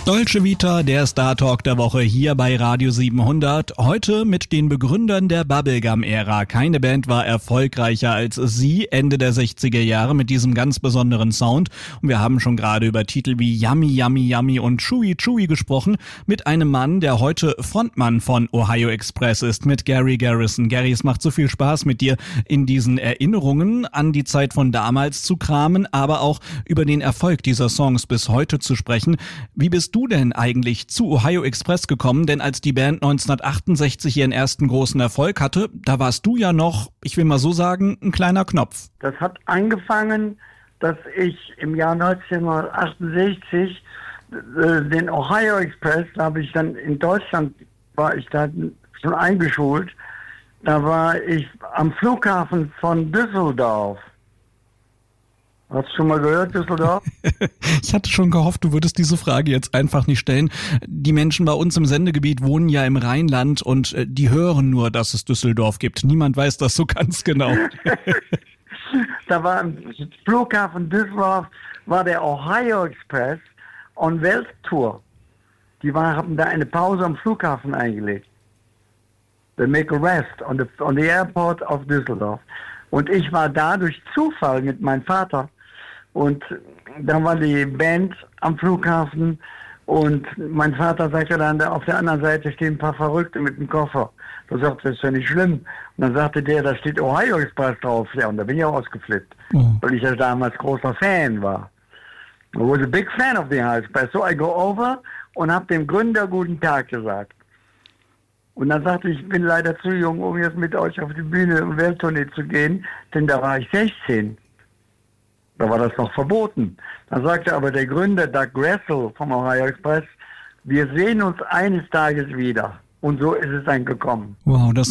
Dolce Vita, der Star Talk der Woche hier bei Radio 700. Heute mit den Begründern der Bubblegum-Ära. Keine Band war erfolgreicher als sie Ende der 60er Jahre mit diesem ganz besonderen Sound. Und wir haben schon gerade über Titel wie Yummy, Yummy, Yummy und Chewy, Chewy gesprochen. Mit einem Mann, der heute Frontmann von Ohio Express ist, mit Gary Garrison. Gary, es macht so viel Spaß mit dir in diesen Erinnerungen an die Zeit von damals zu kramen, aber auch über den Erfolg dieser Songs bis heute zu sprechen. Wie bist du denn eigentlich zu Ohio Express gekommen? Denn als die Band 1968 ihren ersten großen Erfolg hatte, da warst du ja noch, ich will mal so sagen, ein kleiner Knopf. Das hat angefangen, dass ich im Jahr 1968 den Ohio Express, da habe ich dann in Deutschland, war ich da schon eingeschult, da war ich am Flughafen von Düsseldorf. Hast du schon mal gehört, Düsseldorf? Ich hatte schon gehofft, du würdest diese Frage jetzt einfach nicht stellen. Die Menschen bei uns im Sendegebiet wohnen ja im Rheinland und die hören nur, dass es Düsseldorf gibt. Niemand weiß das so ganz genau. Da war am Flughafen Düsseldorf, war der Ohio Express on Welttour. Die haben da eine Pause am Flughafen eingelegt. They make a rest on the airport of Düsseldorf. Und ich war da durch Zufall mit meinem Vater. Und dann war die Band am Flughafen und mein Vater sagte dann, auf der anderen Seite stehen ein paar Verrückte mit dem Koffer. Da sagte, das ist ja nicht schlimm. Und dann sagte der, da steht Ohio Express drauf. Ja, und da bin ich auch ausgeflippt, weil ich ja damals großer Fan war. I was a big fan of the Ohio Express. So I go over und habe dem Gründer guten Tag gesagt. Und dann sagte ich, bin leider zu jung, um jetzt mit euch auf die Bühne und Welttournee zu gehen, denn da war ich 16. Da war das noch verboten. Dann sagte aber der Gründer, Doug Gressel vom Ohio Express, wir sehen uns eines Tages wieder. Und so ist es dann gekommen. Wow, das